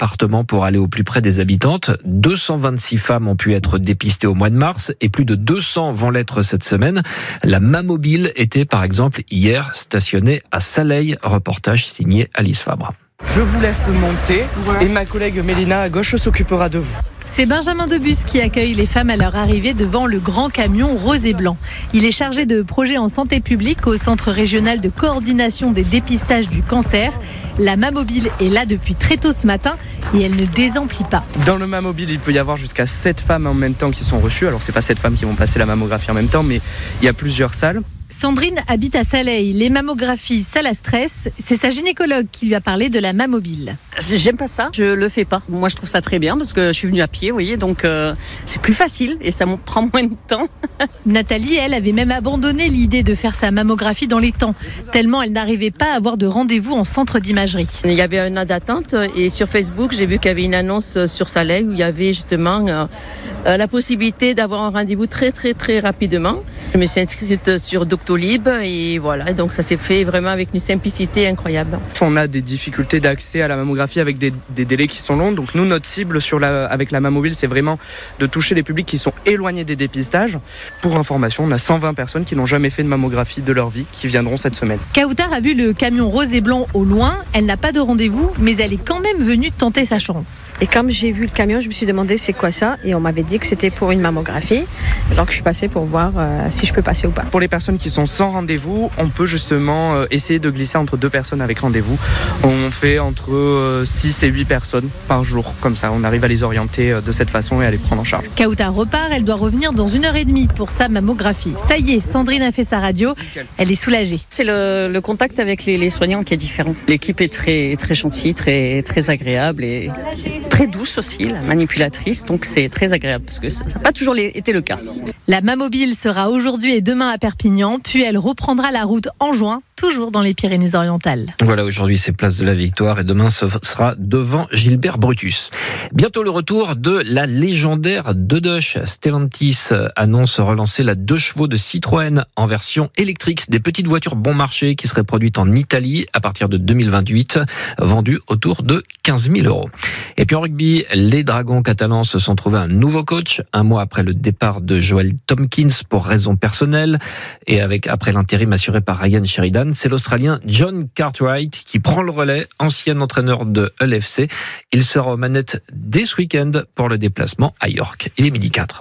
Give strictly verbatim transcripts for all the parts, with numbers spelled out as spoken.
département pour aller au plus près des habitantes. deux cent vingt-six femmes ont pu être dépistées au mois de mars et plus de deux cents vont l'être cette semaine. La Mamobile était par exemple hier stationnée à Saleil. Reportage signé Alice Fabre. Je vous laisse monter et ma collègue Mélina à gauche s'occupera de vous. C'est Benjamin Debus qui accueille les femmes à leur arrivée devant le grand camion rose et blanc. Il est chargé de projets en santé publique au Centre régional de coordination des dépistages du cancer. La Mamobile est là depuis très tôt ce matin et elle ne désemplit pas. Dans le Mamobile, il peut y avoir jusqu'à sept femmes en même temps qui sont reçues. Alors c'est pas sept femmes qui vont passer la mammographie en même temps, mais il y a plusieurs salles. Sandrine habite à Saleil. Les mammographies, ça la stresse. C'est sa gynécologue qui lui a parlé de la Mamobile. J'aime pas ça, je le fais pas. Moi je trouve ça très bien parce que je suis venue à pied, vous voyez, donc euh, c'est plus facile et ça me prend moins de temps. Nathalie, elle, avait même abandonné l'idée de faire sa mammographie dans les temps, tellement elle n'arrivait pas à avoir de rendez-vous en centre d'imagerie. Il y avait un an d'attente et sur Facebook, j'ai vu qu'il y avait une annonce sur Saleil où il y avait justement euh, la possibilité d'avoir un rendez-vous très très très rapidement. Je me suis inscrite sur Doctolib et voilà, donc ça s'est fait vraiment avec une simplicité incroyable. On a des difficultés d'accès à la mammographie avec des, des délais qui sont longs. Donc nous, notre cible sur la, avec la Mamobile, c'est vraiment de toucher les publics qui sont éloignés des dépistages. Pour information, on a cent vingt personnes qui n'ont jamais fait de mammographie de leur vie qui viendront cette semaine. Kautar a vu le camion rose et blanc au loin. Elle n'a pas de rendez-vous, mais elle est quand même venue tenter sa chance. Et comme j'ai vu le camion, je me suis demandé c'est quoi ça et on m'avait dit que c'était pour une mammographie. Donc je suis passée pour voir euh, si je peux passer ou pas. Pour les personnes qui sont sans rendez-vous, on peut justement euh, essayer de glisser entre deux personnes avec rendez-vous. On fait entre euh, six et huit personnes par jour. Comme ça, on arrive à les orienter euh, de cette façon et à les prendre en charge. Kautar repart, elle doit revenir dans une heure et demie pour sa mammographie. Ça y est, Sandrine a fait sa radio. Elle est soulagée. C'est le, le contact avec les, les soignants qui est différent. L'équipe est très très gentille, très très agréable et très douce aussi, la manipulatrice. Donc c'est très agréable parce que ça n'a pas toujours été le cas. La Mamobile sera aujourd'hui et demain à Perpignan, puis elle reprendra la route en juin, toujours dans les Pyrénées-Orientales. Voilà, aujourd'hui c'est place de la Victoire et demain ce sera devant Gilbert Brutus. Bientôt le retour de la légendaire deux Dush. Stellantis annonce relancer la deux chevaux de Citroën en version électrique, des petites voitures bon marché qui seraient produites en Italie à partir de deux mille vingt-huit, vendues autour de quinze mille euros. Et puis en rugby, les Dragons catalans se sont trouvés un nouveau coach un mois après le départ de Joel Tomkins pour raisons personnelles et avec après l'intérim assuré par Ryan Sheridan, c'est l'Australien John Cartwright qui prend le relais, ancien entraîneur de Hull F C. Il sera aux manettes dès ce week-end pour le déplacement à York. Il est midi quatre.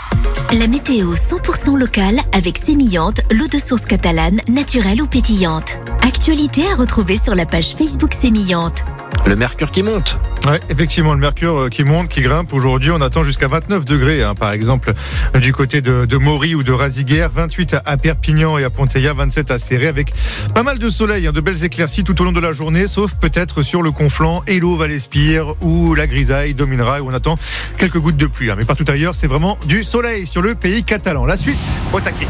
La météo cent pour cent locale avec Sémillante, l'eau de source catalane, naturelle ou pétillante. Actualité à retrouver sur la page Facebook Sémillante. Le mercure qui monte. Ouais, effectivement, le mercure qui monte, qui grimpe. Aujourd'hui, on attend jusqu'à vingt-neuf degrés, hein, par exemple, du côté de, de Maury ou de Raziguères, vingt-huit à Perpignan et à Ponteilla, vingt-sept à Céré, avec pas mal de soleil, hein, de belles éclaircies tout au long de la journée, sauf peut-être sur le Conflent, Hélo, Valespire, où la grisaille dominera, où on attend quelques gouttes de pluie. Hein. Mais partout ailleurs, c'est vraiment du soleil sur le pays catalan. La suite, au taquet.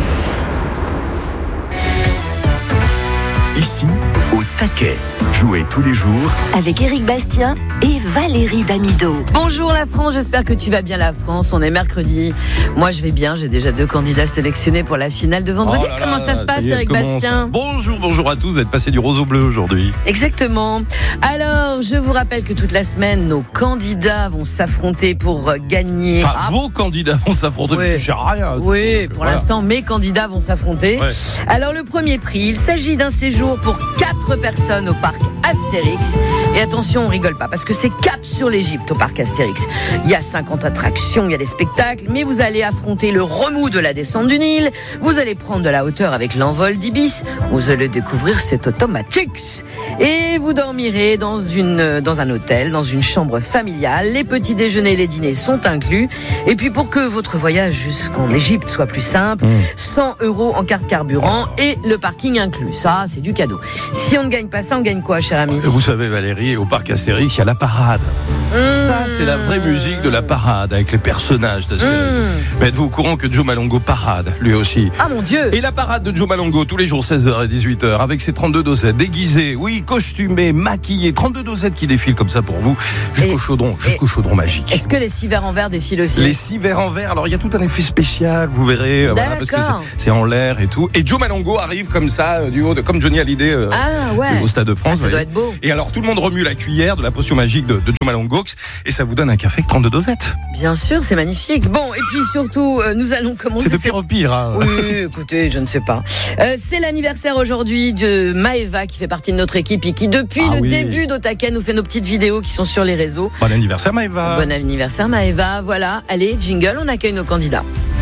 Ici, au taquet. Jouez tous les jours avec Éric Bastien et Valérie Damido. Bonjour la France, j'espère que tu vas bien la France. On est mercredi. Moi je vais bien, j'ai déjà deux candidats sélectionnés pour la finale de vendredi. Oh là Comment là, ça se passe, ça y est, Éric Bastien? Bonjour, bonjour à tous, vous êtes passé du rose au bleu aujourd'hui. Exactement. Alors, je vous rappelle que toute la semaine, nos candidats vont s'affronter pour gagner. Enfin, ah, vos candidats vont s'affronter, oui. parce que je sais rien. Oui, donc, pour voilà. l'instant, mes candidats vont s'affronter. Ouais. Alors, le premier prix, il s'agit d'un séjour pour quatre personnes au parc Astérix. Et attention, on rigole pas, parce que c'est cap sur l'Égypte au parc Astérix. Il y a cinquante attractions, il y a des spectacles, mais vous allez affronter le remous de la descente du Nil, vous allez prendre de la hauteur avec l'envol d'Ibis, vous allez découvrir cet automatix. Et vous dormirez dans, une, dans un hôtel, dans une chambre familiale. Les petits déjeuners et les dîners sont inclus. Et puis pour que votre voyage jusqu'en Égypte soit plus simple, mmh. cent euros en carte carburant et le parking inclus. Ça, c'est du cadeau. Si on ne gagne pas ça, on gagne quoi, cher ami? Vous savez, Valérie, au parc Astérix, il y a la parade. Mmh. Ça, c'est la vraie musique de la parade, avec les personnages d'Astérix. Mmh. Mais êtes-vous au courant que Joe Malongo parade, lui aussi? Ah mon Dieu! Et la parade de Joe Malongo, tous les jours, seize heures et dix-huit heures, avec ses trente-deux dosettes, déguisées, oui, costumées, maquillées, trente-deux dosettes qui défilent comme ça pour vous, jusqu'au et, chaudron, jusqu'au et, chaudron magique. Est-ce que les six verres en verre défilent aussi? Les six verres en verre, alors il y a tout un effet spécial, vous verrez, voilà, parce que c'est, c'est en l'air et tout. Et Joe Malongo arrive comme ça, du haut, de, comme Johnny Hallyday, euh, ah, ouais. au Stade de France. vous doit voyez. être beau. Et alors, tout le monde remue la cuillère de la potion magique de, de Joe Malone Gox et ça vous donne un café avec trente-deux dosettes. Bien sûr, c'est magnifique. Bon, et puis surtout, euh, nous allons commencer. C'est de pire en pire. Hein. Oui, écoutez, je ne sais pas. Euh, c'est l'anniversaire aujourd'hui de Maëva qui fait partie de notre équipe et qui, depuis Ah le oui. début d'Otaka, nous fait nos petites vidéos qui sont sur les réseaux. Bon anniversaire, Maëva. Bon anniversaire, Maëva. Voilà, allez, jingle, on accueille nos candidats.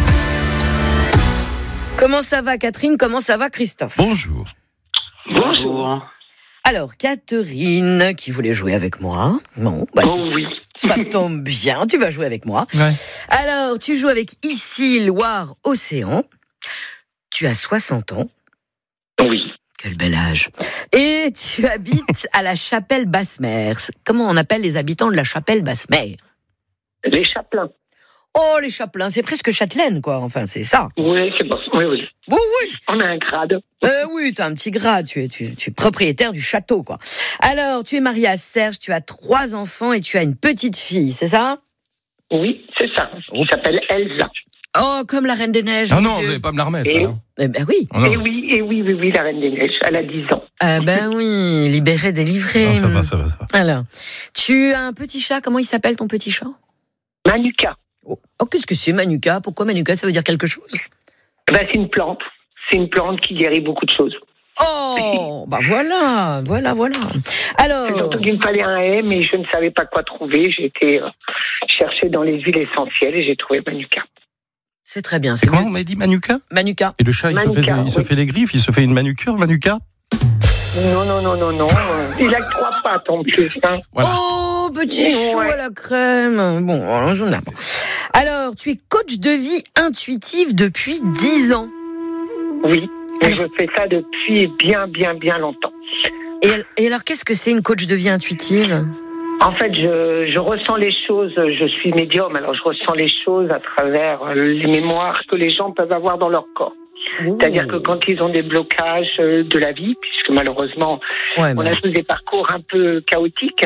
Comment ça va, Catherine? Comment ça va, Christophe? Bonjour. Bonjour. Alors, Catherine, qui voulait jouer avec moi. Bon, bah, Oh oui. ça tombe bien, tu vas jouer avec moi. Ouais. Alors, tu joues avec Ici, Loire, Océan. Tu as soixante ans. Oui. Quel bel âge. Et tu habites à la Chapelle Basse-Mer. Comment on appelle les habitants de la Chapelle Basse-Mer? Les chapelains. Oh, les chapelains, c'est presque châtelaine, quoi. Enfin, c'est ça. Oui, c'est bon. Oui, oui. Oui, oui. On a un grade. Euh, oui, tu as un petit grade, tu es, tu, tu es propriétaire du château, quoi. Alors, tu es marié à Serge, tu as trois enfants et tu as une petite fille, c'est ça? Oui, c'est ça. Elle s'appelle Elsa. Oh, comme la Reine des Neiges. Ah mon non, Dieu. vous n'allez pas me la remettre. Et- hein. Eh ben oui. Oh non. Et oui, et oui, oui, oui, la Reine des Neiges. Elle a dix ans. Ah ben oui, libéré, délivré. Non, ça va, ça va, ça va. Alors, tu as un petit chat, comment il s'appelle ton petit chat? Manuka. Oh, oh, qu'est-ce que c'est Manuka? Pourquoi Manuka, ça veut dire quelque chose? Ben, c'est une plante. C'est une plante qui guérit beaucoup de choses. Oh, bah voilà, voilà, voilà. Alors, C'est surtout qu'il me fallait un haie, mais je ne savais pas quoi trouver. J'ai été euh, chercher dans les huiles essentielles et j'ai trouvé Manuka. c'est très bien. C'est C'est comment on m'a dit Manuka? Manuka. Et le chat, il, se Manuka, fait, il se oui. fait les griffes, il se fait une manucure, Manuka? Non, non, non, non, non. Il a que trois pattes en plus. Hein. Voilà. Oh, petit chou Ouais. à la crème. Bon, alors, j'en ai. Alors, tu es coach de vie intuitive depuis dix ans. Oui, mais je fais ça depuis bien, bien, bien longtemps. Et, et alors, qu'est-ce que c'est une coach de vie intuitive? En fait, je, je ressens les choses, je suis médium, alors je ressens les choses à travers les mémoires que les gens peuvent avoir dans leur corps. C'est-à-dire que quand ils ont des blocages de la vie, puisque malheureusement, Ouais, on mais- a tous des parcours un peu chaotiques,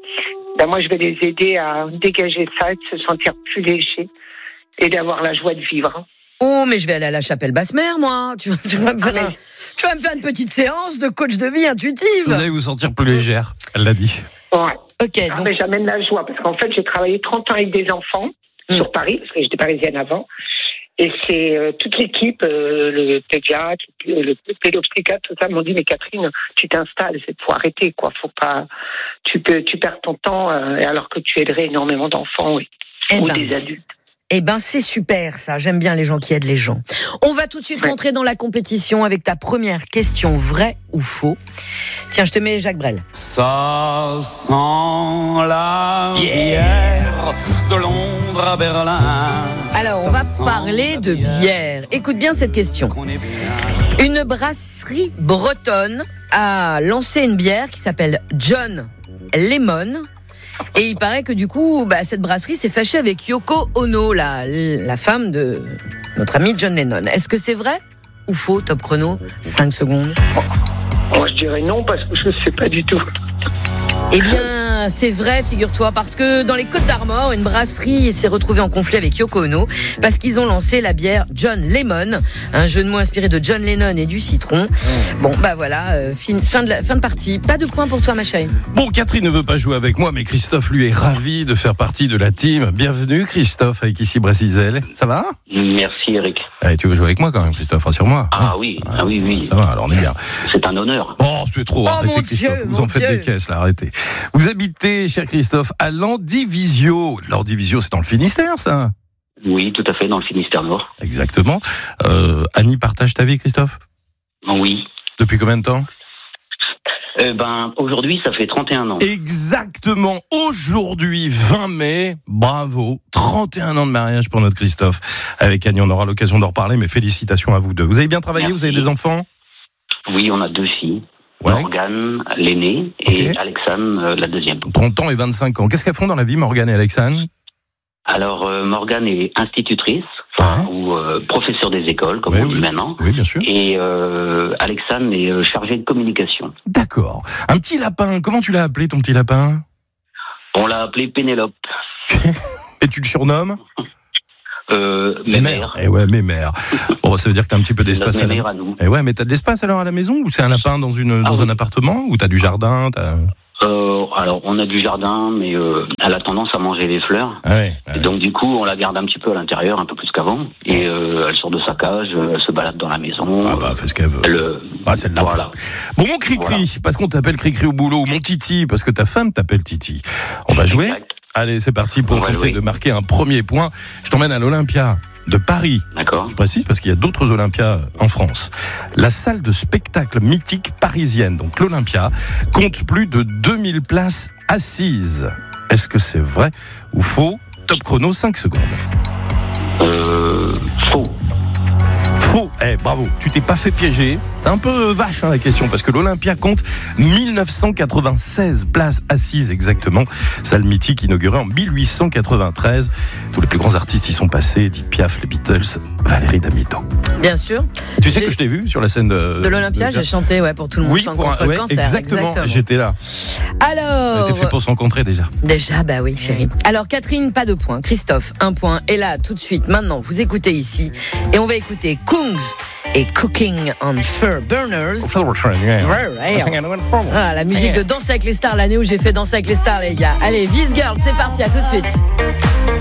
ben moi je vais les aider à dégager ça et de se sentir plus léger et d'avoir la joie de vivre. Oh, mais je vais aller à la Chapelle Basse-Mer, moi. Tu, vas- tu vas me faire Ah, mais- un- tu vas me faire une petite séance de coach de vie intuitive. Vous allez vous sentir plus légère, elle l'a dit. Ouais. Ok, Ah, donc, mais j'amène la joie, parce qu'en fait, j'ai travaillé trente ans avec des enfants Mm. sur Paris, parce que j'étais parisienne avant. Et c'est euh, toute l'équipe, euh, le pédiatre, le, le pédopsychiatre, tout ça, m'ont dit, mais Catherine, tu t'installes, c'est faut arrêter, quoi. Faut pas, tu peux, tu perds ton temps, euh, alors que tu aiderais énormément d'enfants oui, Eh ou ben. des adultes. eh ben, c'est super, ça. J'aime bien les gens qui aident les gens. On va tout de suite Ouais. rentrer dans la compétition avec ta première question, vrai ou faux. Tiens, je te mets Jacques Brel. Ça sent la bière de Londres à Berlin. Alors, on Ça va sent parler la de bière. bière. Écoute bien cette question. Qu'on est bien. Une brasserie bretonne a lancé une bière qui s'appelle John Lemon. Et il paraît que du coup, bah, cette brasserie s'est fâchée avec Yoko Ono, la, la femme de notre ami John Lennon. Est-ce que c'est vrai ou faux, top chrono? cinq secondes. Moi, je dirais non, parce que je ne sais pas du tout. Eh bien, c'est vrai, figure-toi, parce que dans les Côtes d'Armor, une brasserie s'est retrouvée en conflit avec Yoko Ono parce qu'ils ont lancé la bière John Lemon, un jeu de mots inspiré de John Lennon et du citron. Bon, bah voilà, euh, fin, fin, de la, fin de partie. Pas de points pour toi, ma chérie. Bon, Catherine ne veut pas jouer avec moi, mais Christophe, lui, est ravi de faire partie de la team. Bienvenue, Christophe, avec ici Brasizel. Ça va? Merci Eric. Eh, tu veux jouer avec moi quand même, Christophe, rassure-moi. Ah oui, ah oui, oui. Ça va, alors on est bien. C'est un honneur. Oh, c'est trop, Oh, arrêtez mon Christophe, Dieu, vous mon en faites Dieu. des caisses là, arrêtez. Vous habitez, cher Christophe, à Landivisio. Landivisio, c'est dans le Finistère, ça? Oui, tout à fait, dans le Finistère Nord. Exactement. Euh, Annie partage ta vie, Christophe? Oui. Depuis combien de temps? Eh ben, aujourd'hui, ça fait trente et un ans. Exactement, aujourd'hui, vingt mai, bravo, trente et un ans de mariage pour notre Christophe. Avec Annie, on aura l'occasion d'en reparler, mais félicitations à vous deux. Vous avez bien travaillé, Merci. vous avez des enfants? Oui, on a deux filles. Ouais. Morgane, l'aînée, et Ok. Alexandre, euh, la deuxième. trente ans et vingt-cinq ans. Qu'est-ce qu'elles font dans la vie, Morgane et Alexandre? Alors, euh, Morgane est institutrice, enfin, Ouais. ou euh, professeur des écoles, comme Oui, on dit oui. maintenant. Oui, bien sûr. Et euh, Alexandre est euh, chargé de communication. D'accord. Un petit lapin, comment tu l'as appelé ton petit lapin? On l'a appelé Pénélope. Et tu le surnommes? Euh, mes mères. Eh ouais, mes mères. Bon, ça veut dire que t'as un petit peu d'espace. Mes mères à nous. Eh ouais, mais t'as de l'espace alors à la maison ou c'est un lapin dans une dans ah, un oui. appartement ou t'as du jardin, t'as... Euh, alors, on a du jardin, mais euh, elle a tendance à manger les fleurs. Ah ouais, ouais. Et donc, du coup, on la garde un petit peu à l'intérieur, un peu plus qu'avant. Et euh, elle sort de sa cage, elle se balade dans la maison. Ah bah, fait ce qu'elle veut. Elle, ah, c'est le lapin. Voilà. Bon, mon Cricri, voilà. Parce qu'on t'appelle Cricri au boulot, ou mon Titi, parce que ta femme t'appelle Titi. On va jouer. Exact. Allez, c'est parti pour tenter jouer. de marquer un premier point. Je t'emmène à l'Olympia de Paris. D'accord. Je précise parce qu'il y a d'autres Olympias en France. La salle de spectacle mythique parisienne, donc l'Olympia, compte plus de deux mille places assises. Est-ce que c'est vrai ou faux? Top chrono, cinq secondes. Euh, faux. Faux. Eh, bravo. Tu t'es pas fait piéger. C'est un peu vache hein, la question parce que l'Olympia compte mille neuf cent quatre-vingt-seize places assises exactement. Salle mythique inaugurée en mille huit cent quatre-vingt-treize. Tous les plus grands artistes y sont passés. Edith Piaf, les Beatles, Valérie Damido. Bien sûr. Tu sais j'ai... que je t'ai vu sur la scène de, de l'Olympia. De... J'ai chanté ouais pour tout le monde. Oui, chante pour contre un... le ouais, cancer. Exactement. exactement. J'étais là. Alors. On était fait pour se rencontrer déjà. Déjà, bah oui, chérie. Alors Catherine, pas de point. Christophe, un point. Et là, tout de suite, maintenant, vous écoutez ici, et on va écouter Kungs et Cooking on Fur Burners. Ah, la musique de Danser avec les stars, l'année où j'ai fait Danser avec les stars, les gars. Allez, Vice Girl, c'est parti, à tout de suite.